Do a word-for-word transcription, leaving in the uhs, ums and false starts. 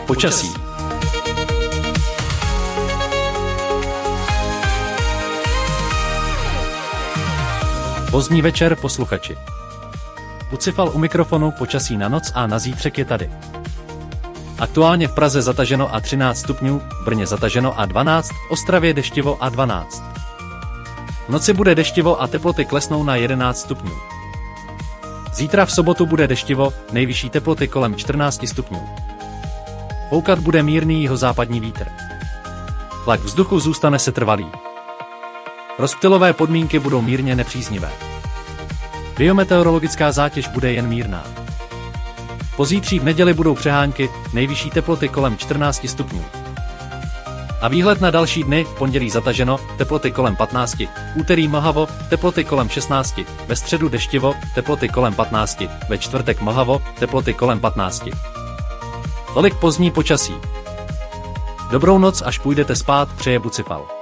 Počasí. Pozdní večer, posluchači. Bucifal u mikrofonu, počasí na noc a na zítřek je tady. Aktuálně v Praze zataženo a třináct stupňů, v Brně zataženo a dvanáct, v Ostravě deštivo a dvanáct. V noci bude deštivo a teploty klesnou na jedenáct stupňů. Zítra v sobotu bude deštivo, nejvyšší teploty kolem čtrnáct stupňů. Foukat bude mírný jihozápadní vítr. Tlak vzduchu zůstane setrvalý. Rozptylové podmínky budou mírně nepříznivé. Biometeorologická zátěž bude jen mírná. Pozítří v neděli budou přehánky, nejvyšší teploty kolem čtrnáct stupňů. A výhled na další dny: pondělí zataženo, teploty kolem patnáct, úterý mlhavo, teploty kolem šestnáct, ve středu deštivo, teploty kolem patnáct, ve čtvrtek mlhavo, teploty kolem patnáct. Tolik pozdní počasí. Dobrou noc, až půjdete spát, přeje Bucifal.